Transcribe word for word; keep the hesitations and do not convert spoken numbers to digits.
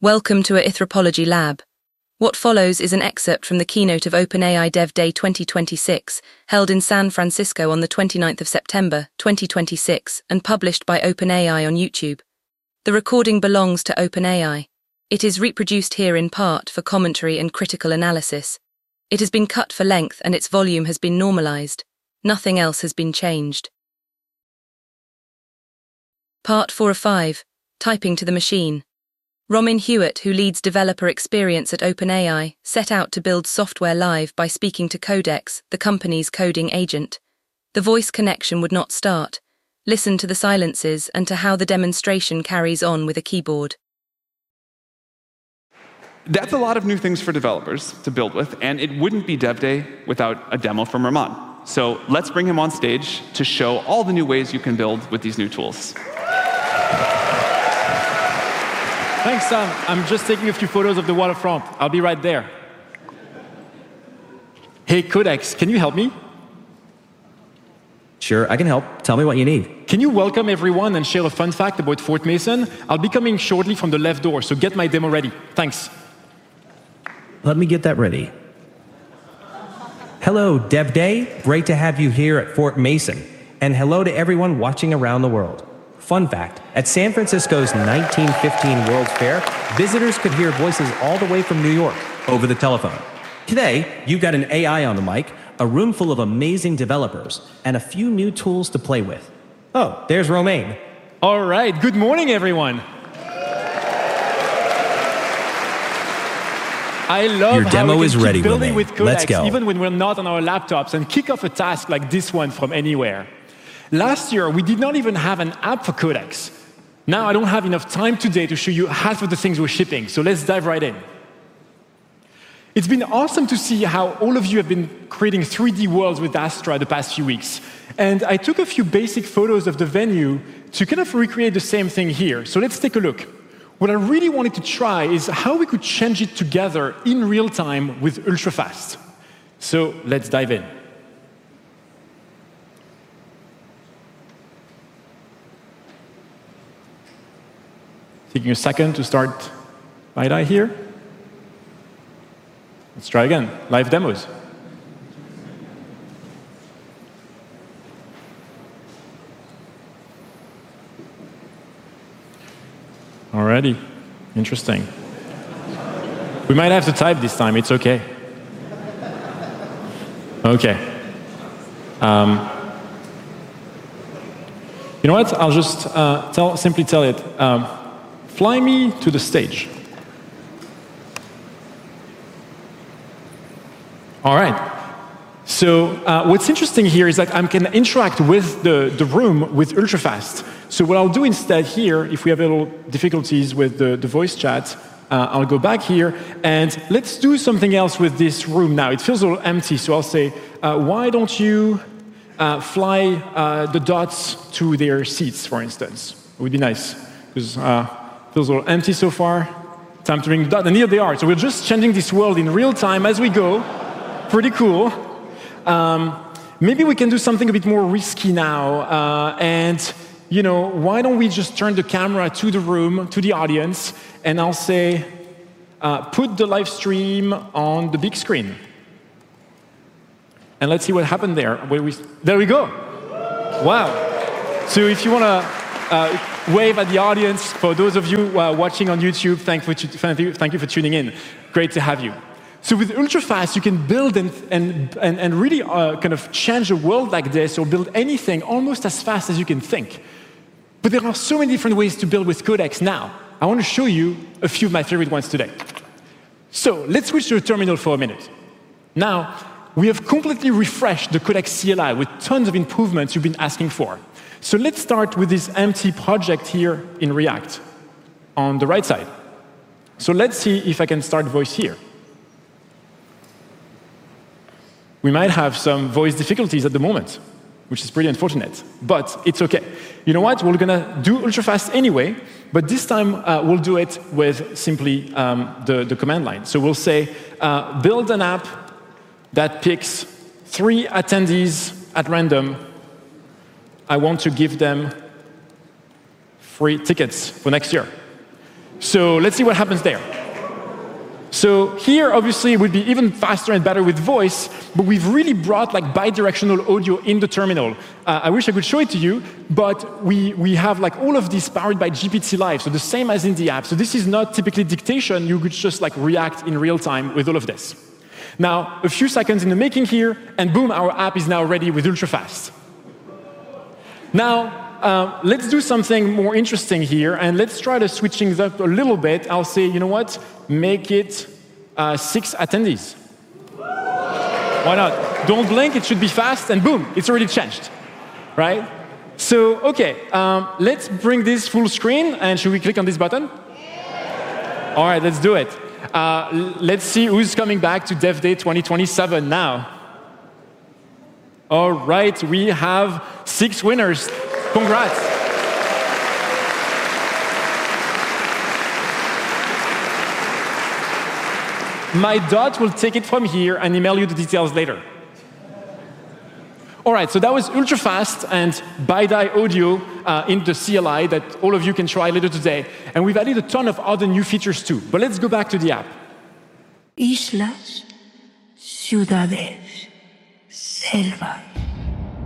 Welcome to a Anthropology Lab. What follows is an excerpt from the keynote of OpenAI Dev Day twenty twenty-six, held in San Francisco on the twenty-ninth of September, twenty twenty-six, and published by OpenAI on YouTube. The recording belongs to OpenAI. It is reproduced here in part for commentary and critical analysis. It has been cut for length and its volume has been normalized. Nothing else has been changed. Part four of five, Typing to the Machine. Romin Hewitt, who leads developer experience at OpenAI, set out to build software live by speaking to Codex, the company's coding agent. The voice connection would not start. Listen to the silences and to how the demonstration carries on with a keyboard. That's a lot of new things for developers to build with, and it wouldn't be Dev Day without a demo from Romin. So let's bring him on stage to show all the new ways you can build with these new tools. Thanks, Sam. I'm just taking a few photos of the waterfront. I'll be right there. Hey, Codex, can you help me? Sure, I can help. Tell me what you need. Can you welcome everyone and share a fun fact about Fort Mason? I'll be coming shortly from the left door, so get my demo ready. Thanks. Let me get that ready. Hello, Dev Day. Great to have you here at Fort Mason. And hello to everyone watching around the world. Fun fact, at San Francisco's nineteen fifteen World's Fair, visitors could hear voices all the way from New York over the telephone. Today, you've got an A I on the mic, a room full of amazing developers, and a few new tools to play with. Oh, there's Romain. All right, good morning, everyone. I love Your how demo we is can keep ready, building Romain. with Codex, Let's go. even when we're not on our laptops, and kick off a task like this one from anywhere. Last year, we did not even have an app for Codex. Now I don't have enough time today to show you half of the things we're shipping, so let's dive right in. It's been awesome to see how all of you have been creating three D worlds with Astra the past few weeks. And I took a few basic photos of the venue to kind of recreate the same thing here. So let's take a look. What I really wanted to try is how we could change it together in real time with ultrafast. So let's dive in. Taking a second to start BiDi here. Let's try again, live demos. Alrighty, interesting. We might have to type this time, it's okay. Okay. Um, you know what, I'll just uh, tell, simply tell it, um, fly me to the stage. All right. So uh, what's interesting here is that I can interact with the, the room with ultrafast. So what I'll do instead here, if we have a little difficulties with the, the voice chat, uh, I'll go back here, and let's do something else with this room now. It feels a little empty, so I'll say, uh, why don't you uh, fly uh, the dots to their seats, for instance? It would be nice, because uh, it feels a little empty so far. Time to bring the dots, and here they are. So we're just changing this world in real time as we go. Pretty cool. Um, maybe we can do something a bit more risky now, uh, and you know, why don't we just turn the camera to the room, to the audience, and I'll say, uh, put the live stream on the big screen. And let's see what happened there. Where we, there we go. Wow. So if you want to uh, wave at the audience, for those of you uh, watching on YouTube, thank, for thank, you, thank you for tuning in. Great to have you. So with ultrafast, you can build and, and, and, and really uh, kind of change a world like this, or build anything almost as fast as you can think. But there are so many different ways to build with Codex now. I want to show you a few of my favorite ones today. So let's switch to the terminal for a minute. Now, we have completely refreshed the Codex C L I with tons of improvements you've been asking for. So let's start with this empty project here in React on the right side. So let's see if I can start voice here. We might have some voice difficulties at the moment, which is pretty unfortunate, but it's okay. You know what? We're gonna do ultrafast anyway, but this time uh, we'll do it with simply um, the, the command line. So we'll say, uh, build an app that picks three attendees at random. I want to give them free tickets for next year. So let's see what happens there. So here, obviously, it would be even faster and better with voice, but we've really brought like bidirectional audio in the terminal. Uh, I wish I could show it to you, but we, we have like all of this powered by G P T Live, so the same as in the app. So this is not typically dictation. You could just like react in real time with all of this. Now, a few seconds in the making here, and boom, our app is now ready with ultrafast. Now, uh, let's do something more interesting here, and let's try to switch things up a little bit. I'll say, you know what? Make it uh, six attendees. Why not? Don't blink, it should be fast, and boom, it's already changed, right? So, okay, um, let's bring this full screen, and should we click on this button? Yeah. All right, let's do it. Uh, let's see who's coming back to Dev Day twenty twenty-seven now. All right, we have six winners. Congrats. My dot will take it from here and email you the details later. All right, so that was ultra-fast and BiDi audio uh, in the C L I that all of you can try later today. And we've added a ton of other new features too. But let's go back to the app. Islas, ciudades, selvas.